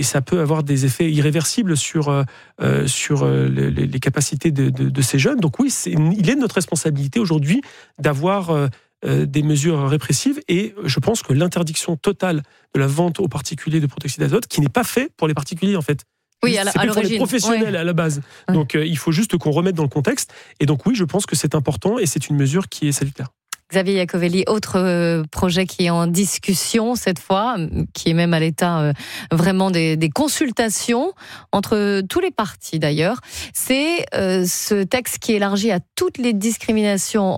ça peut avoir des effets irréversibles sur les capacités de ces jeunes. Donc oui, il est de notre responsabilité aujourd'hui d'avoir des mesures répressives, et je pense que l'interdiction totale de la vente aux particuliers de protoxyde d'azote, qui n'est pas fait pour les particuliers en fait. Oui, c'est fait pour les professionnels à la base. Donc il faut juste qu'on remette dans le contexte. Et donc oui, je pense que c'est important et c'est une mesure qui est salutaire. Xavier Iacovelli, autre projet qui est en discussion cette fois, qui est même à l'état vraiment des consultations entre tous les partis d'ailleurs, c'est ce texte qui élargit à toutes les discriminations,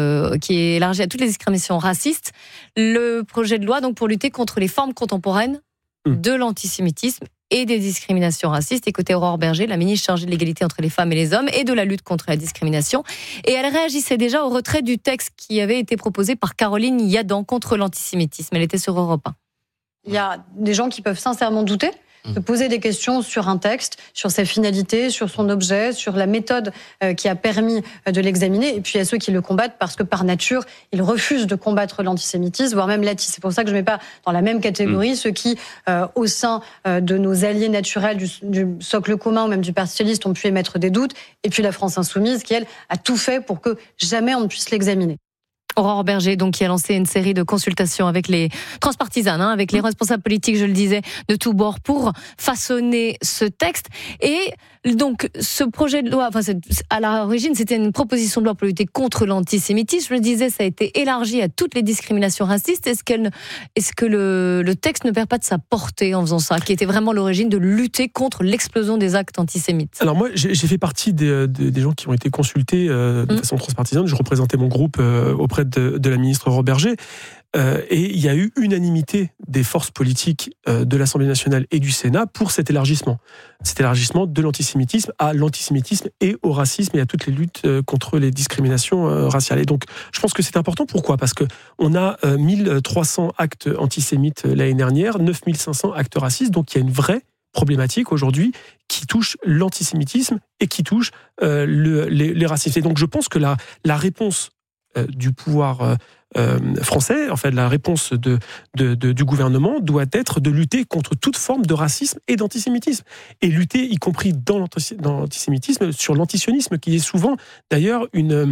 racistes, le projet de loi donc pour lutter contre les formes contemporaines de l'antisémitisme et des discriminations racistes. Écoutez Aurore Berger, la ministre chargée de l'égalité entre les femmes et les hommes et de la lutte contre la discrimination. Et elle réagissait déjà au retrait du texte qui avait été proposé par Caroline Yadan contre l'antisémitisme. Elle était sur Europe 1. Il y a des gens qui peuvent sincèrement douter, de poser des questions sur un texte, sur ses finalités, sur son objet, sur la méthode qui a permis de l'examiner. Et puis il y a ceux qui le combattent parce que par nature, ils refusent de combattre l'antisémitisme, voire même l'athis. C'est pour ça que je ne mets pas dans la même catégorie ceux qui, au sein de nos alliés naturels du socle commun ou même du Parti socialiste, ont pu émettre des doutes. Et puis la France insoumise qui, elle, a tout fait pour que jamais on ne puisse l'examiner. Aurore Berger, donc, qui a lancé une série de consultations avec les transpartisanes, avec les responsables politiques, je le disais, de tous bords pour façonner ce texte. Et donc, ce projet de loi, à l'origine, c'était une proposition de loi pour lutter contre l'antisémitisme. Je le disais, ça a été élargi à toutes les discriminations racistes. Est-ce que le texte ne perd pas de sa portée en faisant ça, qui était vraiment l'origine de lutter contre l'explosion des actes antisémites? Alors moi, j'ai fait partie des gens qui ont été consultés de façon transpartisane. Je représentais mon groupe auprès de la ministre Aurore Berger. Et il y a eu unanimité des forces politiques de l'Assemblée nationale et du Sénat pour cet élargissement. Cet élargissement de l'antisémitisme à l'antisémitisme et au racisme et à toutes les luttes contre les discriminations raciales. Et donc, je pense que c'est important. Pourquoi ? Parce qu'on a 1300 actes antisémites l'année dernière, 9500 actes racistes. Donc, il y a une vraie problématique aujourd'hui qui touche l'antisémitisme et qui touche les racistes. Et donc, je pense que la réponse du pouvoir français, en fait, la réponse du gouvernement doit être de lutter contre toute forme de racisme et d'antisémitisme. Et lutter, y compris dans l'antisémitisme, sur l'antisionisme, qui est souvent, d'ailleurs,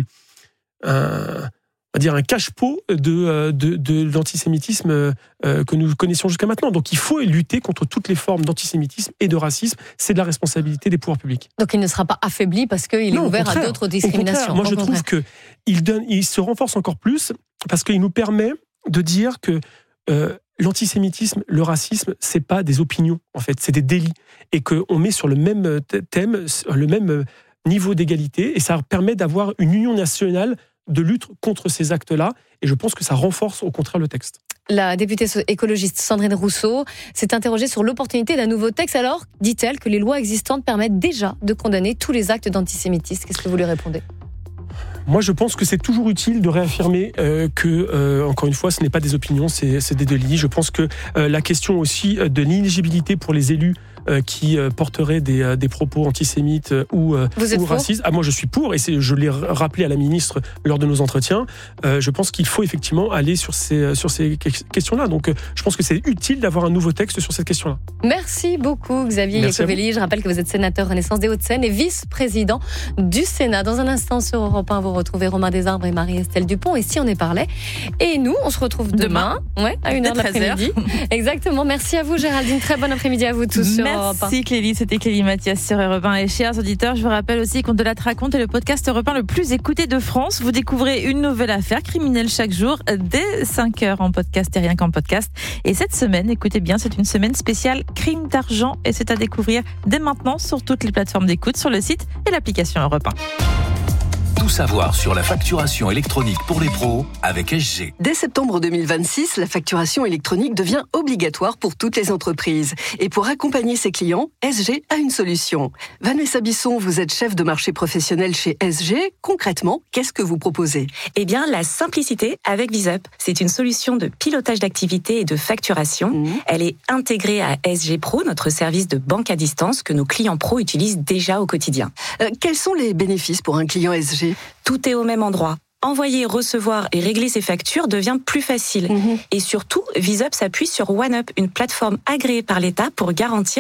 un cache-pot de l'antisémitisme que nous connaissions jusqu'à maintenant. Donc il faut lutter contre toutes les formes d'antisémitisme et de racisme. C'est de la responsabilité des pouvoirs publics. Donc il ne sera pas affaibli parce qu'il est ouvert à d'autres discriminations. Moi je trouve qu'il se renforce encore plus parce qu'il nous permet de dire que l'antisémitisme, le racisme, c'est pas des opinions en fait, c'est des délits. Et qu'on met sur le même thème, le même niveau d'égalité, et ça permet d'avoir une union nationale de lutte contre ces actes-là, et je pense que ça renforce au contraire le texte. La députée écologiste Sandrine Rousseau s'est interrogée sur l'opportunité d'un nouveau texte, alors, dit-elle, que les lois existantes permettent déjà de condamner tous les actes d'antisémitisme. Qu'est-ce que vous lui répondez ? Moi, je pense que c'est toujours utile de réaffirmer que, encore une fois, ce n'est pas des opinions, c'est des délits. Je pense que la question aussi de l'inéligibilité pour les élus qui porteraient des propos antisémites ou racistes. Moi, je suis pour, et je l'ai rappelé à la ministre lors de nos entretiens. Je pense qu'il faut effectivement aller sur ces questions-là. Donc, je pense que c'est utile d'avoir un nouveau texte sur cette question-là. Merci beaucoup, Xavier Iacovelli. Je rappelle que vous êtes sénateur Renaissance des Hauts-de-Seine et vice-président du Sénat. Dans un instant, sur Europe 1, vous retrouvez Romain Desarbres et Marie-Estelle Dupont. Et si on est parlait. Et nous, on se retrouve demain à 1h de l'après-midi. Exactement. Merci à vous, Géraldine. Très bon après-midi à vous tous. Merci Clélie, c'était Clélie Mathias sur Europe 1. Et chers auditeurs, je vous rappelle aussi qu'on de la raconte est le podcast Europe 1 le plus écouté de France. Vous découvrez une nouvelle affaire criminelle chaque jour dès 5h en podcast et rien qu'en podcast. Et cette semaine, écoutez bien, c'est une semaine spéciale crime d'argent et c'est à découvrir dès maintenant sur toutes les plateformes d'écoute, sur le site et l'application Europe 1. Tout savoir sur la facturation électronique pour les pros avec SG. Dès septembre 2026, la facturation électronique devient obligatoire pour toutes les entreprises. Et pour accompagner ses clients, SG a une solution. Vanessa Bisson, vous êtes chef de marché professionnel chez SG. Concrètement, qu'est-ce que vous proposez ? Eh bien, la simplicité avec VisUp. C'est une solution de pilotage d'activité et de facturation. Elle est intégrée à SG Pro, notre service de banque à distance que nos clients pros utilisent déjà au quotidien. Quels sont les bénéfices pour un client SG ? Tout est au même endroit. Envoyer, recevoir et régler ses factures devient plus facile. Et surtout, VisUp s'appuie sur OneUp, une plateforme agréée par l'État pour garantir